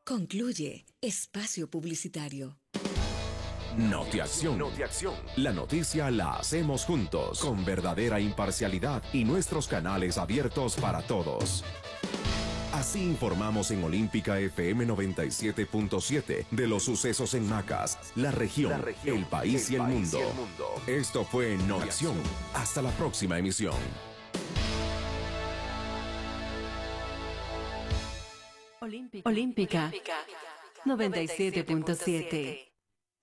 Concluye espacio publicitario. Notiacción. La noticia la hacemos juntos, con verdadera imparcialidad y nuestros canales abiertos para todos. Así informamos en Olímpica FM 97.7 de los sucesos en Macas, la región, el país y el mundo. Esto fue Notiacción. Hasta la próxima emisión. Olímpica 97.7.